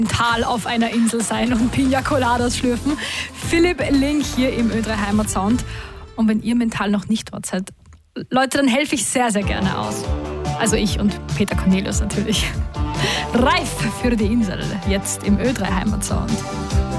Tal auf einer Insel sein und Pina Coladas schlürfen. Philipp Link hier im Ö3 Heimatsound. Und wenn ihr mental noch nicht dort seid, Leute, dann helfe ich sehr, sehr gerne aus. Also ich und Peter Cornelius natürlich. Reif für die Insel, jetzt im Ö3 Heimatsound.